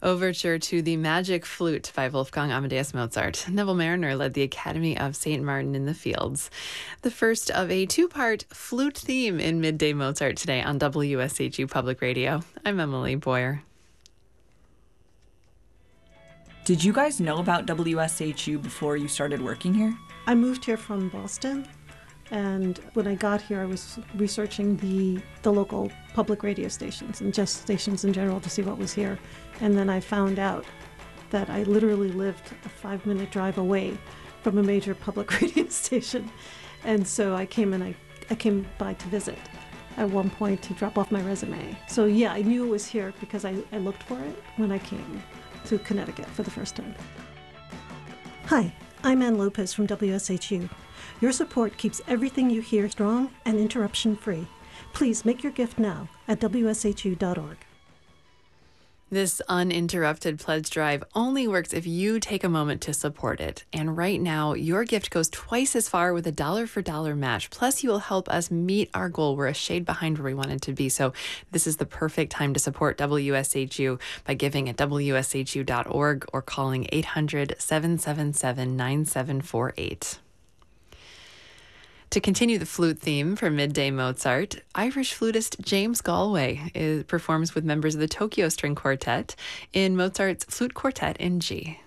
Overture to the Magic Flute by Wolfgang Amadeus Mozart. Neville Mariner led the Academy of St. Martin in the Fields. The first of a two-part flute theme in Midday Mozart today on WSHU Public Radio. I'm Emily Boyer. Did you guys know about WSHU before you started working here? I moved here from Boston, and when I got here, I was researching the local public radio stations and just stations in general to see what was here. And then I found out that I literally lived a 5-minute drive away from a major public radio station. And so I came by to visit at one point to drop off my resume. So yeah, I knew it was here because I looked for it when I came to Connecticut for the first time. Hi, I'm Ann Lopez from WSHU. Your support keeps everything you hear strong and interruption-free. Please make your gift now at WSHU.org. This uninterrupted pledge drive only works if you take a moment to support it. And right now, your gift goes twice as far with a dollar-for-dollar match. Plus, you will help us meet our goal. We're a shade behind where we wanted to be. So this is the perfect time to support WSHU by giving at WSHU.org or calling 800-777-9748. To continue the flute theme for Midday Mozart, Irish flutist James Galway performs with members of the Tokyo String Quartet in Mozart's Flute Quartet in G.